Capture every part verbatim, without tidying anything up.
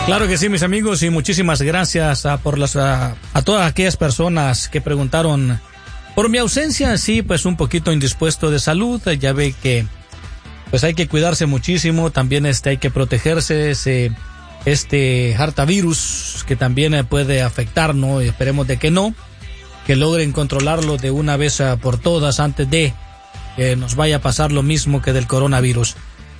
Claro que sí, mis amigos, y muchísimas gracias a, por las, a, a todas aquellas personas que preguntaron por mi ausencia. Sí, pues un poquito indispuesto de salud, ya ve que pues hay que cuidarse muchísimo, también este hay que protegerse, ese, este hartavirus que también puede afectarnos, y esperemos de que no, que logren controlarlo de una vez por todas antes de que nos vaya a pasar lo mismo que del coronavirus.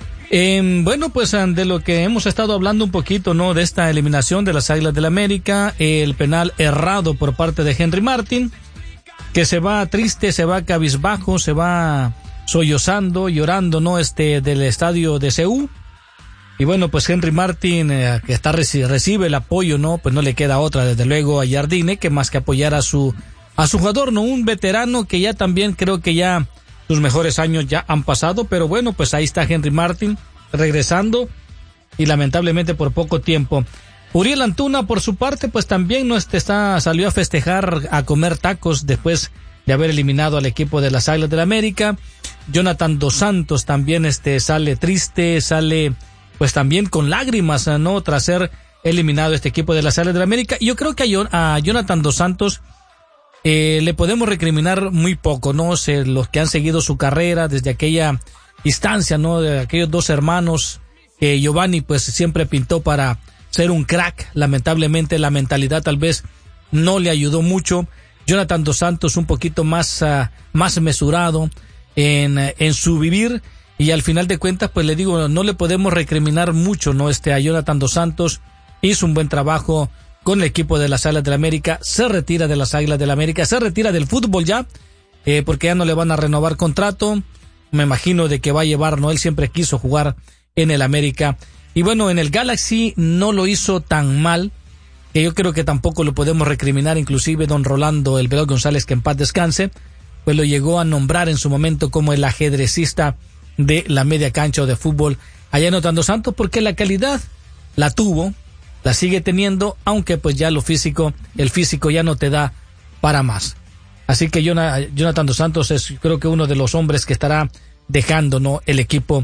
Eh, bueno, pues de lo que hemos estado hablando un poquito, ¿no? De esta eliminación de las Águilas del América, el penal errado por parte de Henry Martin, que se va triste, se va cabizbajo, se va sollozando, llorando, ¿no? Este, del estadio de C U. Y bueno, pues Henry Martin, eh, que está recibe el apoyo, ¿no? Pues no le queda otra, desde luego, a Jardine, que más que apoyar a su, a su jugador, ¿no? Un veterano que ya también creo que ya sus mejores años ya han pasado, pero bueno, pues ahí está Henry Martin regresando y lamentablemente por poco tiempo. Uriel Antuna, por su parte, pues también no este está, salió a festejar, a comer tacos después de haber eliminado al equipo de las Águilas del América. Jonathan Dos Santos también este sale triste, sale pues también con lágrimas, ¿no? Tras ser eliminado este equipo de las Águilas del América. Y yo creo que a, a Jonathan Dos Santos Eh, le podemos recriminar muy poco, ¿no? Se, los que han seguido su carrera desde aquella instancia, ¿no? De aquellos dos hermanos que Giovanni pues siempre pintó para ser un crack. Lamentablemente la mentalidad tal vez no le ayudó mucho. Jonathan Dos Santos un poquito más, uh, más mesurado en, en su vivir, y al final de cuentas pues le digo, no le podemos recriminar mucho, ¿no? Este, a Jonathan Dos Santos hizo un buen trabajo con el equipo de las Águilas del América, se retira de las Águilas del América, se retira del fútbol ya, eh, porque ya no le van a renovar contrato, me imagino de que va a llevar, ¿no? Él siempre quiso jugar en el América, y bueno, en el Galaxy no lo hizo tan mal, que yo creo que tampoco lo podemos recriminar, inclusive don Rolando El Veloz González, que en paz descanse, pues lo llegó a nombrar en su momento como el ajedrecista de la media cancha o de fútbol allá en Otando Santos, porque la calidad la tuvo, la sigue teniendo, aunque pues ya lo físico, el físico ya no te da para más. Así que Jonathan Dos Santos es creo que uno de los hombres que estará dejando, ¿no? El equipo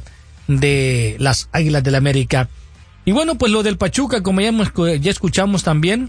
de las Águilas del América. Y bueno, pues lo del Pachuca, como ya, hemos, ya escuchamos también,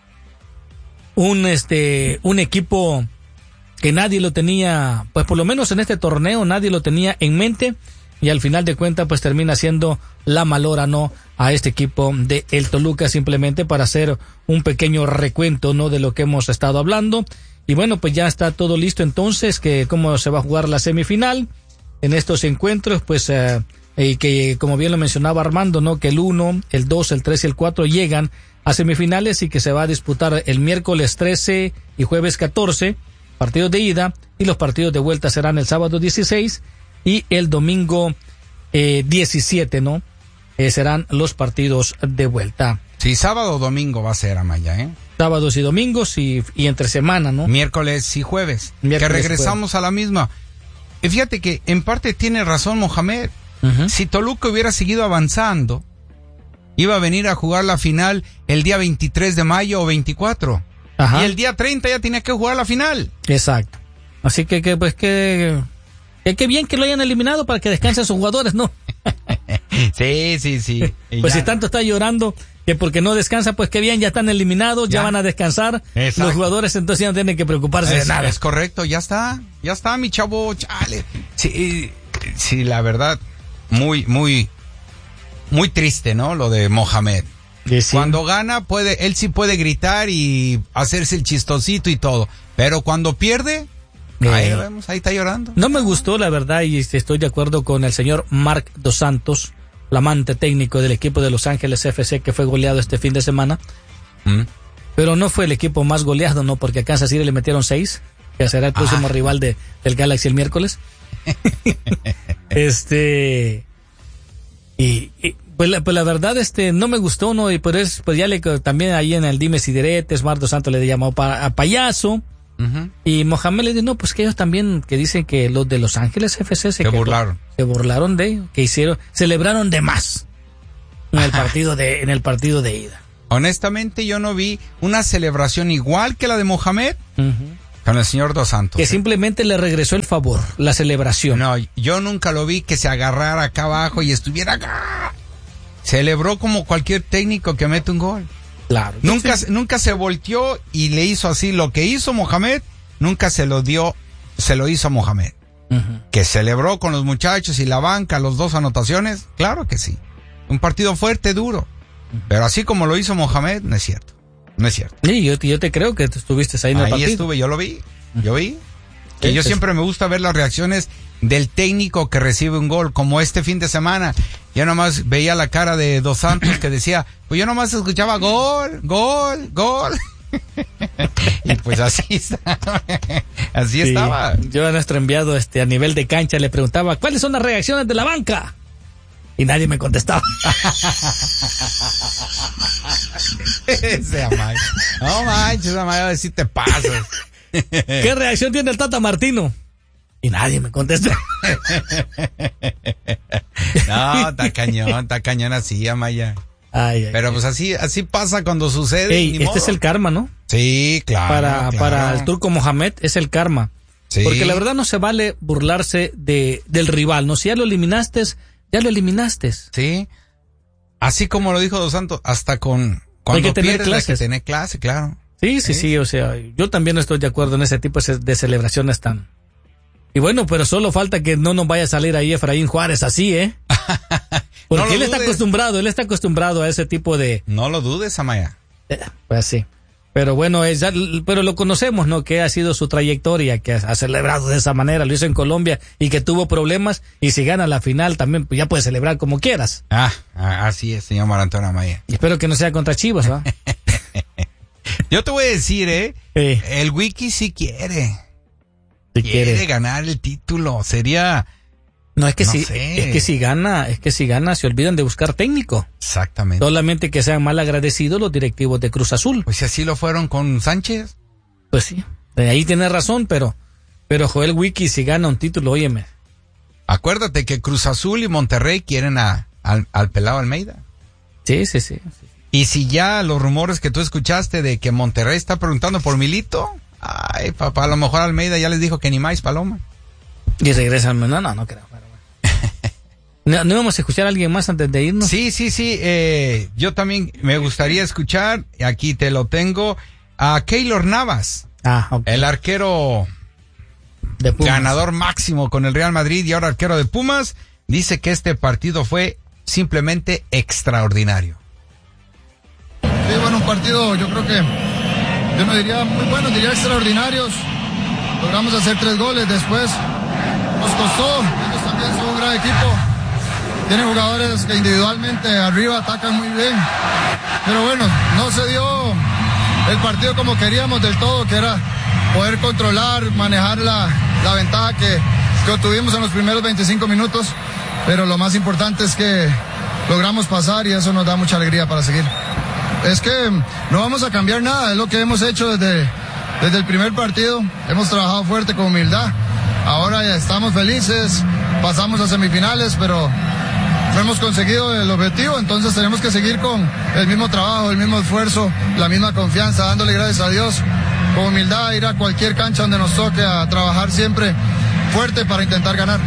un este un equipo que nadie lo tenía, pues por lo menos en este torneo nadie lo tenía en mente, y al final de cuentas pues termina siendo la malora, ¿no? A este equipo de el Toluca, simplemente para hacer un pequeño recuento, ¿no? De lo que hemos estado hablando. Y bueno, pues ya está todo listo entonces, que cómo se va a jugar la semifinal en estos encuentros, pues eh, y que como bien lo mencionaba Armando, ¿no? Que el uno, el dos, el tres y el cuatro llegan a semifinales, y que se va a disputar el miércoles trece y jueves catorce, partidos de ida, y los partidos de vuelta serán el sábado dieciséis y el domingo eh, diecisiete, ¿no? Eh, serán los partidos de vuelta. Sí, sábado o domingo va a ser, Amaya, ¿eh? Sábados y domingos y, y entre semana, ¿no? Miércoles y jueves. Miércoles, que regresamos jueves. A la misma. Y fíjate que en parte tiene razón Mohamed. Uh-huh. Si Toluca hubiera seguido avanzando, iba a venir a jugar la final el día veintitrés de mayo o veinticuatro. Ajá. Y el día treinta ya tenía que jugar la final. Exacto. Así que, que pues que... que qué bien que lo hayan eliminado para que descansen sus jugadores, ¿no? Sí, sí, sí. Y pues ya. Si tanto está llorando que porque no descansa, pues qué bien, ya están eliminados, ya, ya van a descansar. Exacto. Los jugadores entonces ya no tienen que preocuparse es, de nada. Es correcto, ya está, ya está mi chavo, chale. Sí, sí, la verdad, muy, muy, muy triste, ¿no? Lo de Mohamed. Sí, sí. Cuando gana, puede, él sí puede gritar y hacerse el chistosito y todo, pero cuando pierde... Eh, ahí lo vemos, ahí está llorando. No me gustó, la verdad, y estoy de acuerdo con el señor Marc Dos Santos, flamante técnico del equipo de Los Ángeles F C, que fue goleado este fin de semana. Mm. Pero no fue el equipo más goleado, ¿no? Porque a Kansas City le metieron seis, que será el próximo ah. rival de, del Galaxy el miércoles. este... Y... y Pues la, pues la verdad, este, no me gustó, ¿no? Y por eso, pues ya le, también ahí en el Dimes y Diretes, Marc Dos Santos le llamó pa, a payaso. Uh-huh. Y Mohamed le dijo, no, pues que ellos también, que dicen que los de Los Ángeles F C se, se burlaron. Se burlaron de, que hicieron, celebraron de más en el partido de, en el partido de ida. Honestamente, yo no vi una celebración igual que la de Mohamed. Uh-huh. Con el señor Dos Santos. Que ¿eh? Simplemente le regresó el favor, la celebración. No, yo nunca lo vi que se agarrara acá abajo y estuviera acá. celebró como cualquier técnico que mete un gol. Claro. Nunca, nunca se volteó y le hizo así. Lo que hizo Mohamed, nunca se lo dio, se lo hizo a Mohamed. Uh-huh. Que celebró con los muchachos y la banca, los dos anotaciones, claro que sí. Un partido fuerte, duro. Uh-huh. Pero así como lo hizo Mohamed, no es cierto. No es cierto. Sí, yo, yo te creo que estuviste ahí en el ahí partido. Ahí estuve, yo lo vi, yo vi. Que yo siempre me gusta ver las reacciones del técnico que recibe un gol, como este fin de semana. Yo nomás veía la cara de Dos Santos que decía, pues yo nomás escuchaba gol, gol, gol. Y pues así estaba. Así sí, estaba. Yo a nuestro enviado este, a nivel de cancha le preguntaba, ¿cuáles son las reacciones de la banca? Y nadie me contestaba. Ese Amaya. No manches, Amaya, si te pasas. ¿Qué reacción tiene el Tata Martino? Y nadie me contestó. No, está cañón, está cañón así, Amaya. Ay, ay, Pero ay. pues así, así pasa cuando sucede. Ey, ni este modo. es el karma, ¿no? Sí, claro. Para, claro. para el turco Mohamed es el karma. Sí. Porque la verdad no se vale burlarse de, del rival, ¿no? Si ya lo eliminaste, ya lo eliminaste. Sí. Así como lo dijo Dos Santos, hasta con cuando hay que tener pierdes, clases. hay que tener clase, claro. Sí, sí, sí, sí, o sea, yo también estoy de acuerdo en ese tipo de celebraciones tan... Y bueno, pero solo falta que no nos vaya a salir ahí Efraín Juárez así, ¿eh? Porque no él dudes. está acostumbrado, él está acostumbrado a ese tipo de... No lo dudes, Amaya. Eh, pues sí. Pero bueno, es ya, pero lo conocemos, ¿no? Que ha sido su trayectoria, que ha celebrado de esa manera, lo hizo en Colombia y que tuvo problemas, y si gana la final también pues ya puedes celebrar como quieras. Ah, así es, señor Marantón Amaya. Y espero que no sea contra Chivas, ¿va? Yo te voy a decir, ¿eh? Sí. El Wiki sí quiere. Si quiere, quiere ganar el título. Sería... No, es que no si, sé. es que si gana, es que si gana se olvidan de buscar técnico. Exactamente. Solamente que sean mal agradecidos los directivos de Cruz Azul. Pues si así lo fueron con Sánchez. Pues sí, de ahí tienes razón, pero, pero Joel Wiki si gana un título, óyeme. Acuérdate que Cruz Azul y Monterrey quieren a, al, al pelado Almeida. Sí, sí, sí, sí. Y si ya los rumores que tú escuchaste de que Monterrey está preguntando por Milito, ay papá, a lo mejor Almeida ya les dijo que ni más paloma. Y regresan, no, no, no creo. Pero bueno. ¿No, ¿No vamos a escuchar a alguien más antes de irnos? Sí, sí, sí, eh, yo también me gustaría escuchar, aquí te lo tengo, a Keylor Navas, Ah, okay. el arquero De Pumas. ganador máximo con el Real Madrid y ahora arquero de Pumas, dice que este partido fue simplemente extraordinario. Sí, bueno, un partido yo creo que, yo no diría muy bueno, diría extraordinarios. Logramos hacer tres goles después. Nos costó, ellos también son un gran equipo. Tienen jugadores que individualmente arriba atacan muy bien. Pero bueno, no se dio el partido como queríamos del todo, que era poder controlar, manejar la, la ventaja que, que obtuvimos en los primeros veinticinco minutos. Pero lo más importante es que logramos pasar y eso nos da mucha alegría para seguir. Es que no vamos a cambiar nada, es lo que hemos hecho desde, desde el primer partido. Hemos trabajado fuerte con humildad. Ahora ya estamos felices, pasamos a semifinales, pero no hemos conseguido el objetivo, entonces tenemos que seguir con el mismo trabajo, el mismo esfuerzo, la misma confianza, dándole gracias a Dios, con humildad, ir a cualquier cancha donde nos toque a trabajar siempre fuerte para intentar ganar.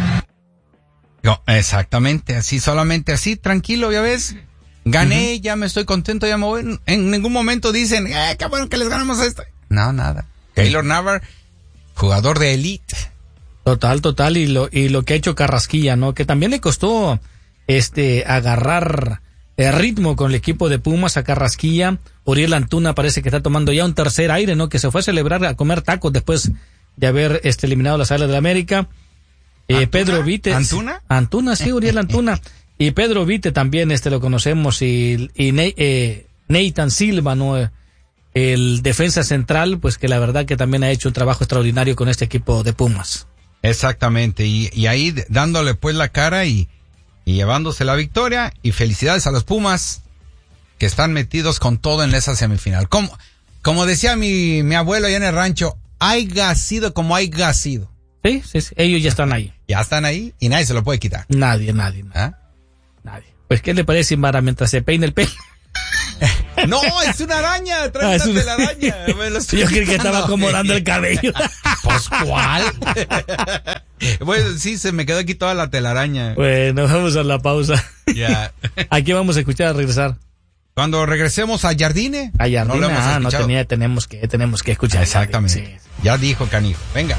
No, exactamente, así, solamente así, tranquilo, ya ves, gané, uh-huh. Ya me estoy contento, ya me voy. En ningún momento dicen, eh, qué bueno que les ganamos a esto. No, nada. Keylor Navas, jugador de élite. Total, total, y lo, y lo que ha hecho Carrasquilla, ¿no? Que también le costó, este, agarrar el ritmo con el equipo de Pumas a Carrasquilla. Uriel Antuna parece que está tomando ya un tercer aire, ¿no? Que se fue a celebrar, a comer tacos después de haber, este, eliminado las Águilas del América. Eh, Pedro Vite. ¿Antuna? Antuna, sí, Uriel Antuna. Y Pedro Vite también, este, lo conocemos, y, y eh, Nathan Silva, ¿no? El defensa central, pues que la verdad que también ha hecho un trabajo extraordinario con este equipo de Pumas. Exactamente, y, y ahí dándole pues la cara y, y llevándose la victoria, y felicidades a los Pumas que están metidos con todo en esa semifinal. Como, como decía mi, mi abuelo allá en el rancho, haya sido como haya sido. Sí, sí, sí, ellos ya están ahí. Ya están ahí y nadie se lo puede quitar. Nadie, nadie, nadie. ¿Ah? Nadie. Pues, ¿qué le parece, Mara, mientras se peina el pelo? No, es una araña, trátate ah, una... la araña. Me lo estoy Yo creí que estaba acomodando el cabello. Pues, ¿cuál? Bueno, sí, se me quedó aquí toda la telaraña. Bueno, vamos a la pausa. Ya. Aquí vamos a escuchar a regresar. Cuando regresemos a Jardine. A Jardine, no, ah, no tenía, tenemos que, tenemos que escuchar. Exactamente. Sí. Ya dijo Canijo. Venga.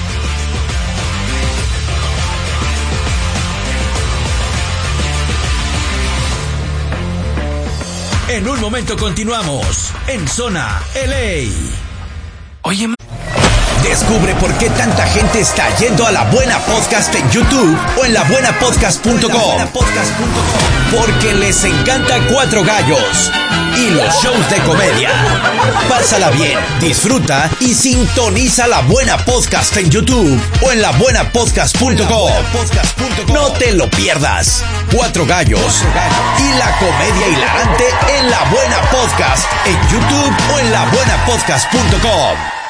En un momento continuamos en Zona L A. Oye, descubre por qué tanta gente está yendo a La Buena Podcast en YouTube o en la buena podcast punto com. Porque les encanta Cuatro Gallos y los shows de comedia. Pásala bien, disfruta y sintoniza La Buena Podcast en YouTube o en la buena podcast punto com. No te lo pierdas. Cuatro Gallos y la comedia hilarante en La Buena Podcast en YouTube o en la buena podcast punto com.